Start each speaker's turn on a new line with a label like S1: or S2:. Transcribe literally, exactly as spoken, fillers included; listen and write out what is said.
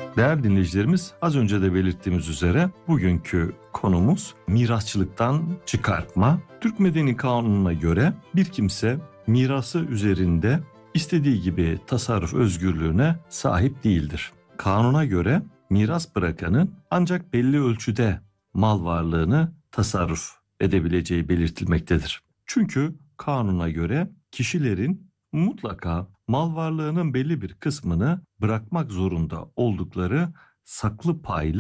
S1: Değerli dinleyicilerimiz, az önce de belirttiğimiz üzere bugünkü konumuz mirasçılıktan çıkartma. Türk Medeni Kanunu'na göre bir kimse mirası üzerinde istediği gibi tasarruf özgürlüğüne sahip değildir. Kanuna göre miras bırakanın ancak belli ölçüde mal varlığını tasarruf edebileceği belirtilmektedir. Çünkü kanuna göre kişilerin mutlaka mal varlığının belli bir kısmını bırakmak zorunda oldukları saklı paylı